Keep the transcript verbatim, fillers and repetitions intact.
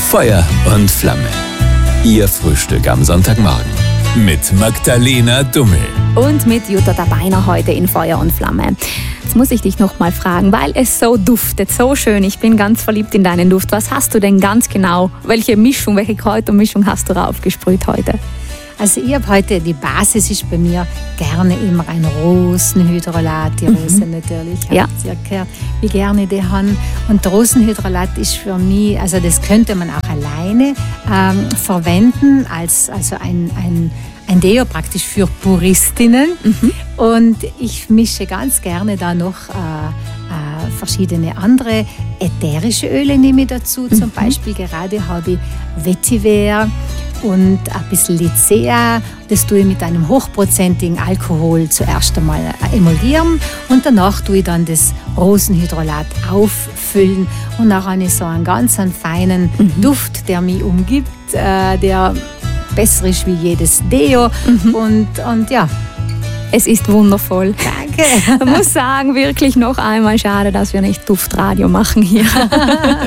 Feuer und Flamme. Ihr Frühstück am Sonntagmorgen mit Magdalena Dummel. Und mit Jutta Dabeiner heute in Feuer und Flamme. Jetzt muss ich dich noch mal fragen, weil es so duftet, so schön. Ich bin ganz verliebt in deinen Duft. Was hast du denn ganz genau? Welche Mischung, welche Kräutermischung hast du raufgesprüht heute? Also ich habe heute, die Basis ist bei mir gerne immer ein Rosenhydrolat, die Rose mhm. natürlich, ja. Sehr gehört, wie gerne die haben. Und Rosenhydrolat ist für mich, also das könnte man auch alleine ähm, verwenden, als also ein, ein, ein Deo praktisch für Puristinnen. Mhm. Und ich mische ganz gerne da noch äh, verschiedene andere ätherische Öle nehme ich dazu. Zum mhm. Beispiel gerade habe ich Vetiver und ein bisschen Lycea. Das tue ich mit einem hochprozentigen Alkohol zuerst einmal emulgieren und danach tue ich dann das Rosenhydrolat auffüllen und dann habe ich so einen ganz einen feinen mhm. Duft, der mich umgibt, äh, der besser ist wie jedes Deo mhm. und, und ja. Es ist wundervoll. Danke. Ich muss sagen, wirklich noch einmal schade, dass wir nicht Duftradio machen hier.